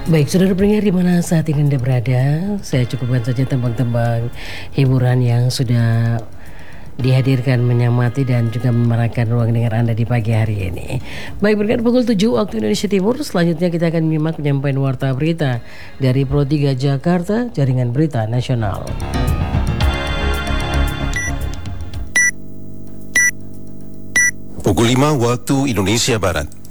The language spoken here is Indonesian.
Baik, saudara pendengar di mana saat ini Anda berada, saya cukupkan saja tembang-tembang hiburan yang sudah dihadirkan menyamati dan juga memerankan ruang dengar Anda di pagi hari ini. Baik, berkat pukul 7 waktu Indonesia Timur, selanjutnya kita akan menyimak penyampaian warta berita dari Pro 3 Jakarta, Jaringan Berita Nasional. Pukul 5 waktu Indonesia Barat.